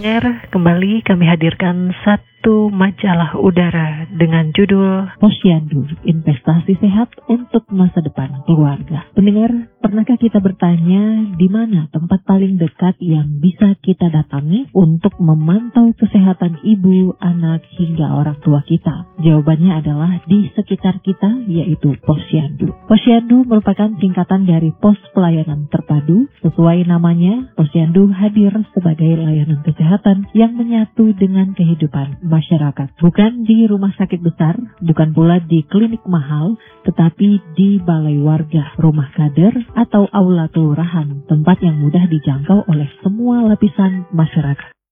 Pendengar, kembali kami hadirkan satu majalah udara dengan judul Posyandu, Investasi Sehat untuk Masa Depan Keluarga. Pendengar, pernahkah kita bertanya di mana tempat paling dekat yang bisa kita datangi untuk memantau kesehatan ibu, anak, hingga orang tua kita? Jawabannya adalah di sekitar kita, yaitu Posyandu. Posyandu merupakan singkatan dari Pos Pelayanan Terpadu. Sesuai namanya, Posyandu hadir sebagai layanan kesehatan yang menyatu dengan kehidupan masyarakat. Bukan di rumah sakit besar, bukan pula di klinik mahal, tetapi di balai warga, rumah kader, atau aula kelurahan, tempat yang mudah dijangkau oleh semua lapisan masyarakat.